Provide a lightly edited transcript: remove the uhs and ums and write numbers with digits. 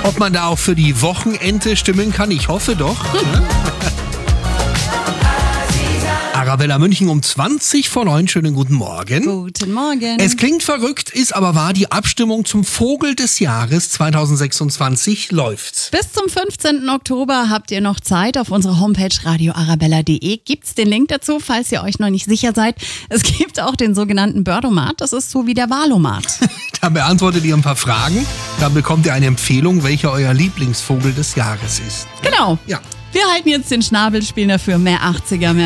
Ob man da auch für die Wochenente stimmen kann, ich hoffe doch. Ne? Arabella München um 20:09. Schönen guten Morgen. Guten Morgen. Es klingt verrückt, ist aber wahr, die Abstimmung zum Vogel des Jahres 2026 läuft. Bis zum 15. Oktober habt ihr noch Zeit. Auf unserer Homepage radioarabella.de gibt's den Link dazu, falls ihr euch noch nicht sicher seid. Es gibt auch den sogenannten Birdomat. Das ist so wie der Wahlomat. Da beantwortet ihr ein paar Fragen. Dann bekommt ihr eine Empfehlung, welcher euer Lieblingsvogel des Jahres ist. Genau. Ja. Wir halten jetzt den Schnabel, spielen dafür mehr 80er, mehr